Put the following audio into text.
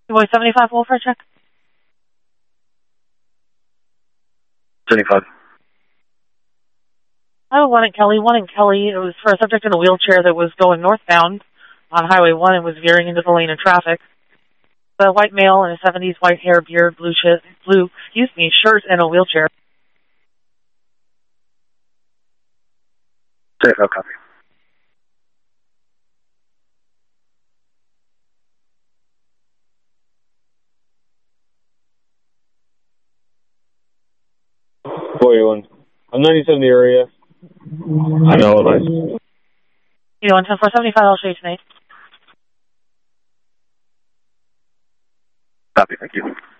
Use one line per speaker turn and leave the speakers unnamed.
Boy 75 Wolford check.
75.
Oh, one in Kelly. It was for a subject in a wheelchair that was going northbound on Highway 1 and was veering into the lane of traffic. The white male in his 70s, white hair, beard, blue shirt, and a wheelchair.
Safe, no copy.
I'm 97 the area. I know it.
You know, on 10-475, I'll show you tonight.
Copy, thank you.